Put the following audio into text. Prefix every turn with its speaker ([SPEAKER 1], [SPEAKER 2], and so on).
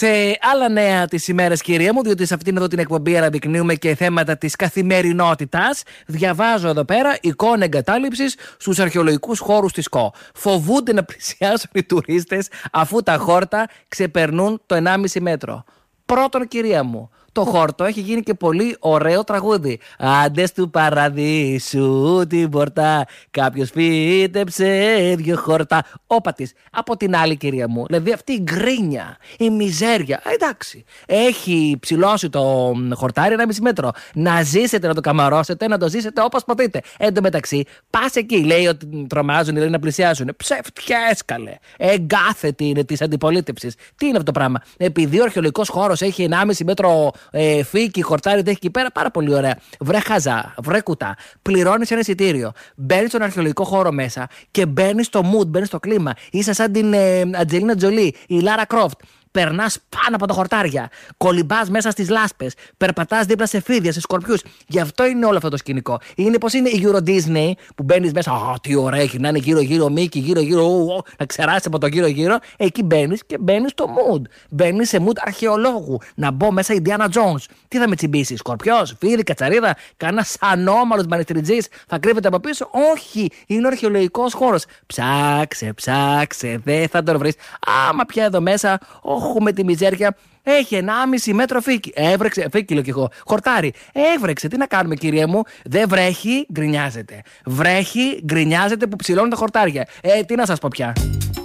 [SPEAKER 1] Σε άλλα νέα τις ημέρες, κυρία μου, διότι σε αυτήν εδώ την εκπομπή αναδεικνύουμε και θέματα της καθημερινότητας, διαβάζω εδώ πέρα εικόνα εγκατάλειψης στους αρχαιολογικούς χώρους της ΚΟ. Φοβούνται να πλησιάσουν οι τουρίστες αφού τα χόρτα ξεπερνούν το 1,5 μέτρο. Πρώτον, κυρία μου, το χόρτο έχει γίνει και πολύ ωραίο τραγούδι. Άντες του παραδείσου την πόρτα, κάποιος φύτεψε 2 χόρτα. Όπα της. Από την άλλη, κυρία μου, δηλαδή αυτή η γκρίνια, η μιζέρια, εντάξει, έχει ψηλώσει το χορτάρι 1,5 μέτρο. Να ζήσετε, να το καμαρώσετε, να το ζήσετε όπως ποτείτε. Εν τω μεταξύ, πας εκεί, λέει ότι τρομάζουν, λέει να πλησιάσουν. Ψευτιές, καλέ. Εγκάθετη είναι της αντιπολίτευσης. Τι είναι αυτό το πράγμα? Επειδή ο αρχαιολογικός χώρος έχει 1,5 μέτρο φύκη, χορτάρι, έχει εκεί πέρα, πάρα πολύ ωραία. Βρε χαζά, βρε κουτά. Πληρώνεις ένα εισιτήριο. Μπαίνεις στον αρχαιολογικό χώρο μέσα και μπαίνεις στο mood, μπαίνεις στο κλίμα. Είσαι σαν την Αντζελίνα Τζολί, η Λάρα Κρόφτ. Περνάς πάνω από τα χορτάρια. Κολυμπάς μέσα στις λάσπες. Περπατάς δίπλα σε φίδια, σε σκορπιούς. Γι' αυτό είναι όλο αυτό το σκηνικό. Είναι πως είναι η Euro Disney που μπαίνεις μέσα. Τι ωραία έχει να είναι γύρω-γύρω Μίκη, γύρω-γύρω. Να ξεράσεις από το γύρω-γύρω. Εκεί μπαίνεις και μπαίνεις στο mood. Μπαίνεις σε mood αρχαιολόγου. Να μπω μέσα Indiana Jones. Τι θα με τσιμπήσει, σκορπιός, φίδι, κατσαρίδα, κανένας ανώμαλος μανιστριτζής θα κρύβεται από πίσω? Όχι, είναι ο αρχαιολογικός χώρος. Ψάξε, δεν θα τον βρεις. Άμα πια εδώ μέσα. Με τη μιζέρια έχει 1,5 μέτρο φύκη. Έβρεξε, φύκη λέω κι εγώ. Χορτάρι. Έβρεξε. Τι να κάνουμε, κυρία μου? Δεν βρέχει, γκρινιάζεται. Βρέχει, γκρινιάζεται που ψηλώνουν τα χορτάρια. Τι να σας πω πια.